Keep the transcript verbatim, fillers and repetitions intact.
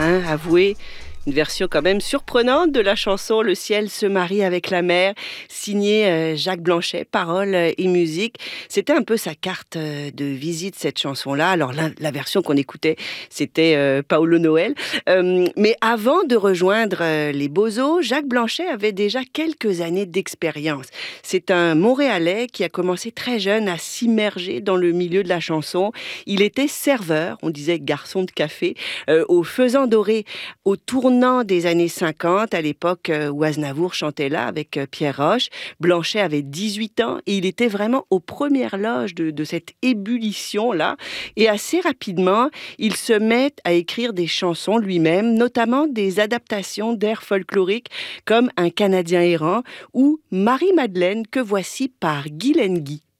hein, avouez. Une version quand même surprenante de la chanson « Le ciel se marie avec la mer », signée euh, Jacques Blanchet, paroles euh, et musique. C'était un peu sa carte euh, de visite, cette chanson-là. Alors la, la version qu'on écoutait, c'était euh, Paolo Noël. Euh, mais avant de rejoindre euh, les Bozos, Jacques Blanchet avait déjà quelques années d'expérience. C'est un Montréalais qui a commencé très jeune à s'immerger dans le milieu de la chanson. Il était serveur, on disait garçon de café, euh, au Faisan Doré, au tournant des années cinquante, à l'époque où Aznavour chantait là avec Pierre Roche. Blanchet avait dix-huit ans et il était vraiment aux premières loges de, de cette ébullition-là. Et assez rapidement, il se met à écrire des chansons lui-même, notamment des adaptations d'airs folkloriques comme Un Canadien errant ou Marie-Madeleine, que voici par Guylaine Guy.